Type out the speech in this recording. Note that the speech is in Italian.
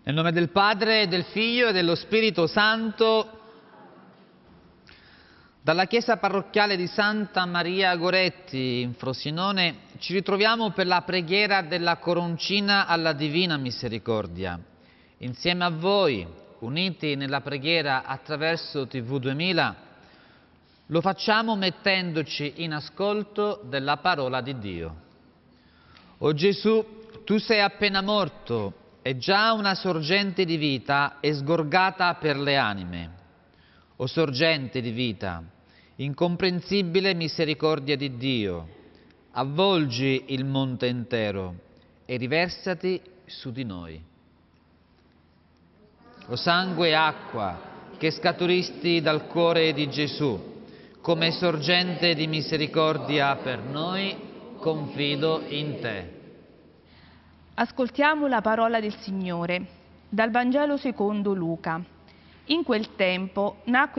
Nel nome del Padre, del Figlio e dello Spirito Santo, dalla chiesa parrocchiale di Santa Maria Goretti in Frosinone ci ritroviamo per la preghiera della Coroncina alla Divina Misericordia. Insieme a voi, uniti nella preghiera attraverso TV 2000, lo facciamo mettendoci in ascolto della parola di Dio. O Gesù, tu sei appena morto e già una sorgente di vita è sgorgata per le anime. O sorgente di vita, incomprensibile misericordia di Dio, avvolgi il monte intero e riversati su di noi. O sangue e acqua che scaturisti dal cuore di Gesù, come sorgente di misericordia per noi, confido in te. Ascoltiamo la parola del Signore dal Vangelo secondo Luca. In quel tempo nacque